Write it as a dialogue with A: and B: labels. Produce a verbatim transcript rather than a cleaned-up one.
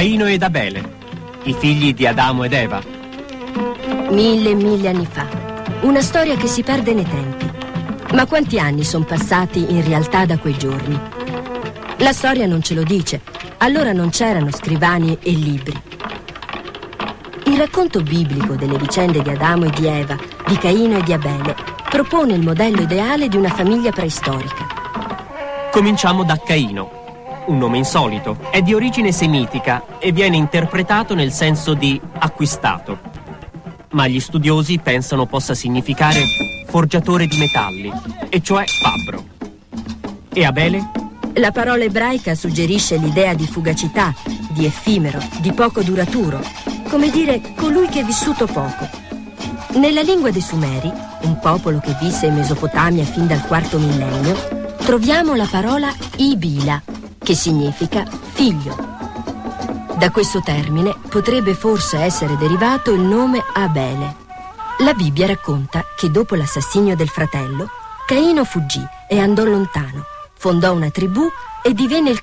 A: Caino ed Abele, i figli di Adamo ed Eva.
B: Mille e mille anni fa. Una storia che si perde nei tempi. Ma quanti anni sono passati in realtà da quei giorni? La storia non ce lo dice. Allora non c'erano scrivani e libri. Il racconto biblico delle vicende di Adamo e di Eva, di Caino e di Abele, propone il modello ideale di una famiglia preistorica.
A: Cominciamo da Caino. Un nome insolito, è di origine semitica e viene interpretato nel senso di acquistato. Ma gli studiosi pensano possa significare forgiatore di metalli, e cioè fabbro. E Abele?
B: La parola ebraica suggerisce l'idea di fugacità, di effimero, di poco duraturo, come dire colui che è vissuto poco. Nella lingua dei Sumeri, un popolo che visse in Mesopotamia fin dal quarto millennio, troviamo la parola Ibila, che significa figlio. Da questo termine potrebbe forse essere derivato il nome Abele. La Bibbia racconta che dopo l'assassinio del fratello, Caino fuggì e andò lontano, fondò una tribù e divenne il